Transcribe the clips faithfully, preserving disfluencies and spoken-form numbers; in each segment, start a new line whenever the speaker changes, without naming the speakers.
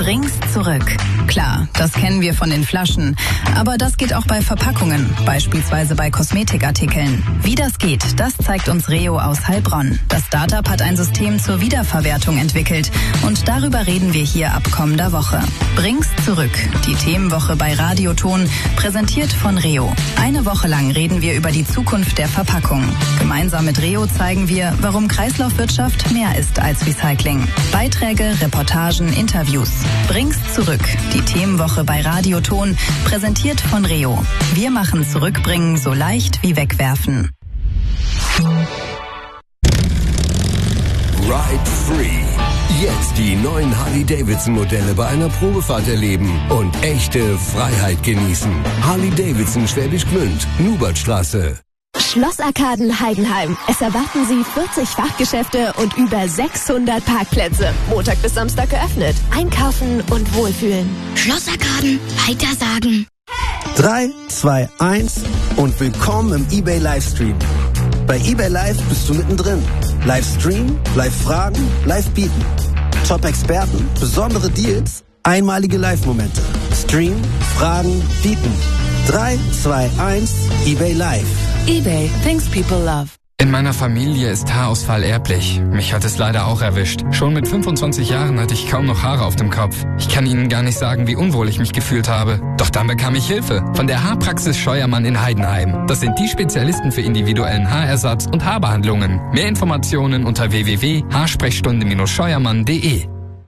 Bring's zurück. Klar, das kennen wir von den Flaschen. Aber das geht auch bei Verpackungen, beispielsweise bei Kosmetikartikeln. Wie das geht, das zeigt uns Reo aus Heilbronn. Das Startup hat ein System zur Wiederverwertung entwickelt. Und darüber reden wir hier ab kommender Woche. Bring's zurück. Die Themenwoche bei Radioton, präsentiert von Reo. Eine Woche lang reden wir über die Zukunft der Verpackung. Gemeinsam mit Reo zeigen wir, warum Kreislaufwirtschaft mehr ist als Recycling. Beiträge, Reportagen, Interviews. Bring's zurück. Die Themenwoche bei Radioton, präsentiert von Reo. Wir machen Zurückbringen so leicht wie wegwerfen.
Ride Free. Jetzt die neuen Harley-Davidson-Modelle bei einer Probefahrt erleben und echte Freiheit genießen. Harley-Davidson Schwäbisch Gmünd, Nubertstraße.
Schlossarkaden Heidenheim. Es erwarten Sie vierzig Fachgeschäfte und über sechshundert Parkplätze. Montag bis Samstag geöffnet. Einkaufen und wohlfühlen.
Schlossarkaden, weitersagen.
drei, zwei, eins und willkommen im eBay Livestream. Bei eBay Live bist du mittendrin. Livestream, Live-Fragen, Live-Bieten. Top-Experten, besondere Deals, einmalige Live-Momente. Stream, Fragen, Bieten. drei, zwei, eins, eBay Live.
eBay, things people love.
In meiner Familie ist Haarausfall erblich. Mich hat es leider auch erwischt. Schon mit fünfundzwanzig Jahren hatte ich kaum noch Haare auf dem Kopf. Ich kann Ihnen gar nicht sagen, wie unwohl ich mich gefühlt habe. Doch dann bekam ich Hilfe von der Haarpraxis Scheuermann in Heidenheim. Das sind die Spezialisten für individuellen Haarersatz und Haarbehandlungen. Mehr Informationen unter w w w punkt haarsprechstunde Bindestrich scheuermann punkt de.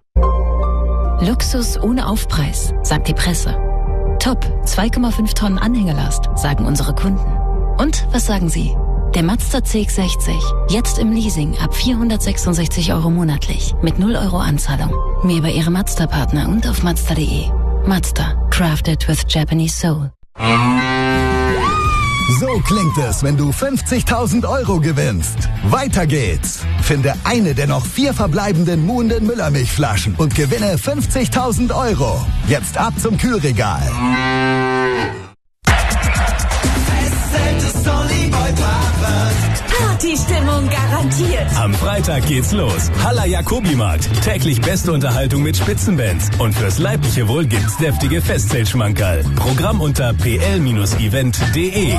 Luxus ohne Aufpreis, sagt die Presse. Top, zwei Komma fünf Tonnen Anhängelast, sagen unsere Kunden. Und was sagen Sie? Der Mazda C X sechzig, jetzt im Leasing ab vierhundertsechsundsechzig Euro monatlich mit null Euro Anzahlung. Mehr bei Ihrem Mazda-Partner und auf mazda punkt de. Mazda, crafted with Japanese soul.
So klingt es, wenn du fünfzigtausend Euro gewinnst. Weiter geht's. Finde eine der noch vier verbleibenden Muhnden Müllermilchflaschen und gewinne fünfzigtausend Euro. Jetzt ab zum Kühlregal.
Partystimmung garantiert.
Am Freitag geht's los. Halla Jacobi-Markt. Täglich beste Unterhaltung mit Spitzenbands. Und fürs leibliche Wohl gibt's deftige Festzeltschmankerl. Programm unter p l event punkt de.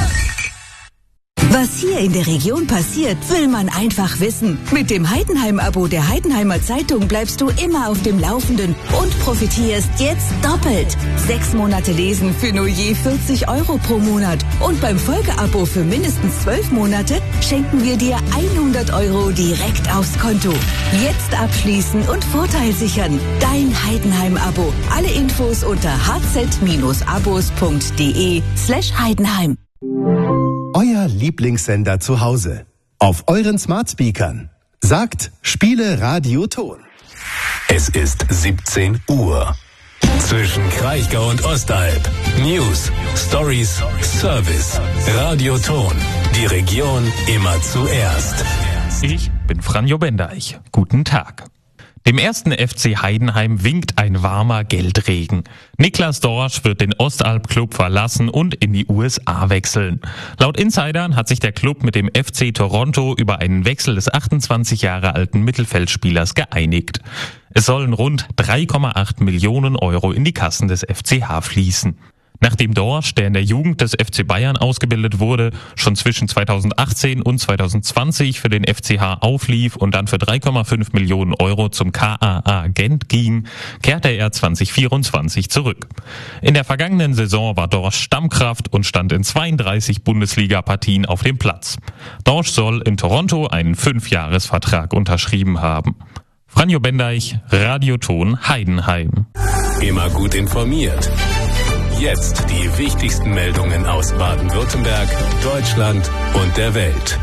Was hier in der Region passiert, will man einfach wissen. Mit dem Heidenheim-Abo der Heidenheimer Zeitung bleibst du immer auf dem Laufenden und profitierst jetzt doppelt. Sechs Monate lesen für nur je vierzig Euro pro Monat. Und beim Folgeabo für mindestens zwölf Monate schenken wir dir hundert Euro direkt aufs Konto. Jetzt abschließen und Vorteil sichern. Dein Heidenheim-Abo. Alle Infos unter h z abos punkt de slash Heidenheim.
Euer Lieblingssender zu Hause. Auf euren Smartspeakern. Sagt, spiele Radioton.
Es ist siebzehn Uhr. Zwischen Kraichgau und Ostalb. News, Stories, Service. Radioton. Die Region immer zuerst.
Ich bin Franjo Bendeich. Guten Tag. Dem ersten F C Heidenheim winkt ein warmer Geldregen. Niklas Dorsch wird den Ostalb-Club verlassen und in die U S A wechseln. Laut Insidern hat sich der Club mit dem F C Toronto über einen Wechsel des achtundzwanzig Jahre alten Mittelfeldspielers geeinigt. Es sollen rund drei Komma acht Millionen Euro in die Kassen des F C H fließen. Nachdem Dorsch, der in der Jugend des F C Bayern ausgebildet wurde, schon zwischen zweitausendachtzehn und zweitausendzwanzig für den F C H auflief und dann für drei Komma fünf Millionen Euro zum K A A Gent ging, kehrte er zwanzig vierundzwanzig zurück. In der vergangenen Saison war Dorsch Stammkraft und stand in zweiunddreißig Bundesliga-Partien auf dem Platz. Dorsch soll in Toronto einen Fünfjahresvertrag unterschrieben haben. Franjo Bendeich, Radioton Heidenheim.
Immer gut informiert. Jetzt die wichtigsten Meldungen aus Baden-Württemberg, Deutschland und der Welt.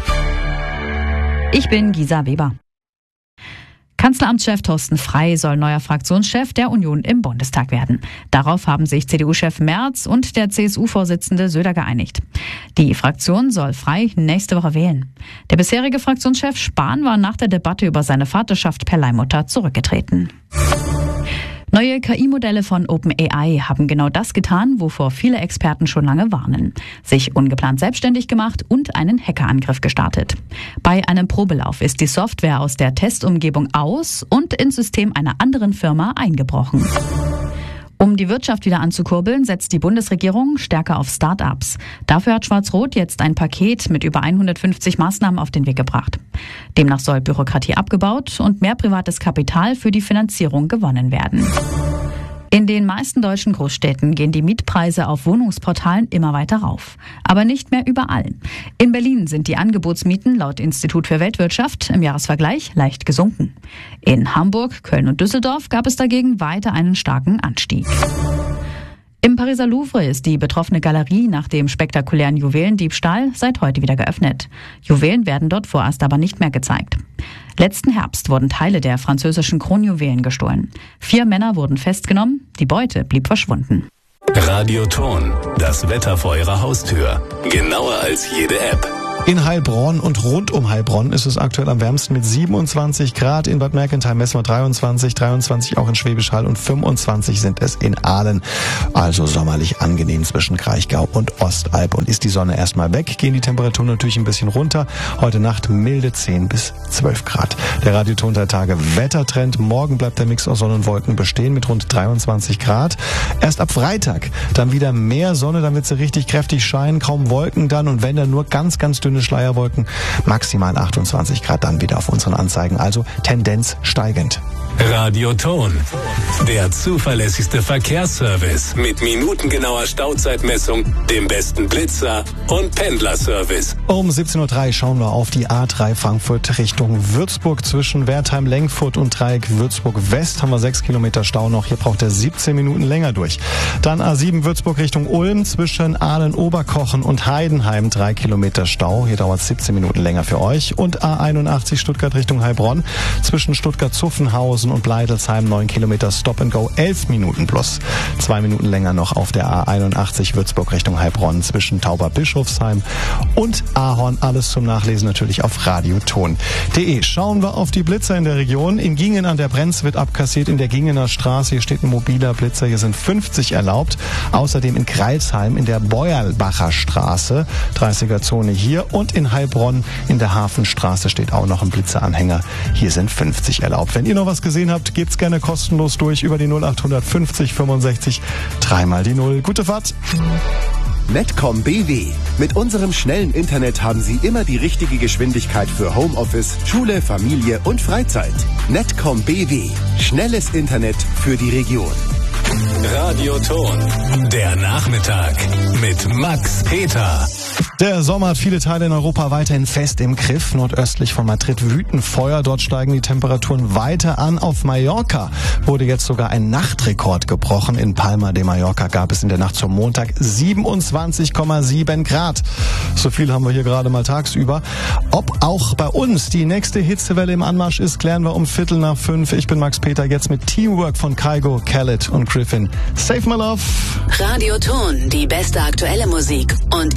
Ich bin Gisa Weber. Kanzleramtschef Thorsten Frey soll neuer Fraktionschef der Union im Bundestag werden. Darauf haben sich C D U-Chef Merz und der C S U-Vorsitzende Söder geeinigt. Die Fraktion soll Frey nächste Woche wählen. Der bisherige Fraktionschef Spahn war nach der Debatte über seine Vaterschaft per Leihmutter zurückgetreten. Neue K I-Modelle von OpenAI haben genau das getan, wovor viele Experten schon lange warnen. Sich ungeplant selbstständig gemacht und einen Hackerangriff gestartet. Bei einem Probelauf ist die Software aus der Testumgebung aus und ins System einer anderen Firma eingebrochen. Um die Wirtschaft wieder anzukurbeln, setzt die Bundesregierung stärker auf Start-ups. Dafür hat Schwarz-Rot jetzt ein Paket mit über hundertfünfzig Maßnahmen auf den Weg gebracht. Demnach soll Bürokratie abgebaut und mehr privates Kapital für die Finanzierung gewonnen werden. In den meisten deutschen Großstädten gehen die Mietpreise auf Wohnungsportalen immer weiter rauf. Aber nicht mehr überall. In Berlin sind die Angebotsmieten laut Institut für Weltwirtschaft im Jahresvergleich leicht gesunken. In Hamburg, Köln und Düsseldorf gab es dagegen weiter einen starken Anstieg. Im Pariser Louvre ist die betroffene Galerie nach dem spektakulären Juwelendiebstahl seit heute wieder geöffnet. Juwelen werden dort vorerst aber nicht mehr gezeigt. Letzten Herbst wurden Teile der französischen Kronjuwelen gestohlen. Vier Männer wurden festgenommen, die Beute blieb verschwunden.
Radioton, das Wetter vor Ihrer Haustür. Genauer als jede App.
In Heilbronn und rund um Heilbronn ist es aktuell am wärmsten mit siebenundzwanzig Grad. In Bad Mergentheim messen wir dreiundzwanzig, dreiundzwanzig auch in Schwäbisch Hall und fünfundzwanzig sind es in Aalen. Also sommerlich angenehm zwischen Kraichgau und Ostalb. Und ist die Sonne erstmal weg, gehen die Temperaturen natürlich ein bisschen runter. Heute Nacht milde zehn bis zwölf Grad. Der Radioton der Tage Wettertrend. Morgen bleibt der Mix aus Sonne und Wolken bestehen mit rund dreiundzwanzig Grad. Erst ab Freitag dann wieder mehr Sonne, dann wird sie richtig kräftig scheinen. Kaum Wolken dann und wenn dann nur ganz, ganz dünne Schleierwolken, maximal achtundzwanzig Grad dann wieder auf unseren Anzeigen, also Tendenz steigend.
Radioton, der zuverlässigste Verkehrsservice mit minutengenauer Stauzeitmessung, dem besten Blitzer und Pendlerservice.
Um siebzehn Uhr drei schauen wir auf die A drei Frankfurt Richtung Würzburg. Zwischen Wertheim-Lenkfurt und Dreieck Würzburg-West haben wir sechs Kilometer Stau noch. Hier braucht er siebzehn Minuten länger durch. Dann A sieben Würzburg Richtung Ulm zwischen Aalen-Oberkochen und Heidenheim drei Kilometer Stau. Hier dauert es siebzehn Minuten länger für euch. Und A einundachtzig Stuttgart Richtung Heilbronn zwischen Stuttgart-Zuffenhausen und Bleidelsheim neun Kilometer Stop and Go, elf Minuten plus. Zwei Minuten länger noch auf der A einundachtzig Würzburg Richtung Heilbronn zwischen Tauber-Bischofsheim und Ahorn. Alles zum Nachlesen natürlich auf radioton punkt de. Schauen wir auf die Blitzer in der Region. In Gingen an der Brenz wird abkassiert in der Gingener Straße. Hier steht ein mobiler Blitzer. Hier sind fünfzig erlaubt. Außerdem in Kreilsheim in der Beuerlbacher Straße, dreißiger Zone hier. Und in Heilbronn in der Hafenstraße steht auch noch ein Blitzeranhänger. Hier sind fünfzig erlaubt. Wenn ihr noch was gesehen habt, gebt's gerne kostenlos durch über die null acht fünfzig fünfundsechzig dreimal die Null. Gute Fahrt!
Netcom B W. Mit unserem schnellen Internet haben Sie immer die richtige Geschwindigkeit für Homeoffice, Schule, Familie und Freizeit. Netcom B W. Schnelles Internet für die Region.
Radioton, der Nachmittag mit Max Peter.
Der Sommer hat viele Teile in Europa weiterhin fest im Griff. Nordöstlich von Madrid wüten Feuer. Dort steigen die Temperaturen weiter an. Auf Mallorca wurde jetzt sogar ein Nachtrekord gebrochen. In Palma de Mallorca gab es in der Nacht zum Montag siebenundzwanzig Komma sieben Grad. So viel haben wir hier gerade mal tagsüber. Ob auch bei uns die nächste Hitzewelle im Anmarsch ist, klären wir um Viertel nach fünf. Ich bin Max Peter, jetzt mit Teamwork von Kygo, Khaled und Griffin. Save my love.
Radioton, die beste aktuelle Musik und